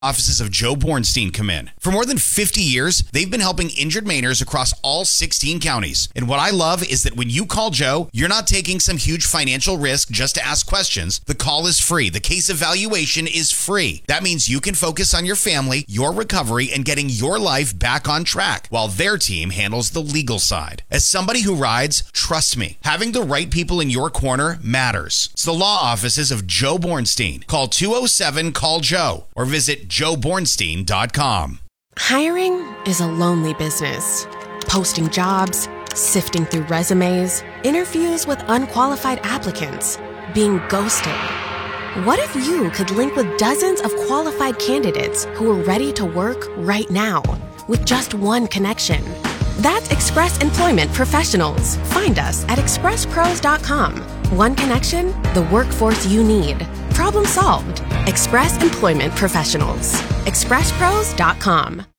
Offices of Joe Bornstein come in. For more than 50 years, they've been helping injured Mainers across all 16 counties. And what I love is that when you call Joe, you're not taking some huge financial risk just to ask questions. The call is free. The case evaluation is free. That means you can focus on your family, your recovery, and getting your life back on track while their team handles the legal side. As somebody who rides, trust me, having the right people in your corner matters. It's the law offices of Joe Bornstein. Call 207-CALL-JOE or visit joebornstein.com. Hiring is a lonely business. Posting jobs, sifting through resumes, interviews with unqualified applicants, being ghosted. What if you could link with dozens of qualified candidates who are ready to work right now with just one connection? That's Express Employment Professionals. Find us at expresspros.com. One connection, the workforce you need. Problem solved. Express Employment Professionals. expresspros.com.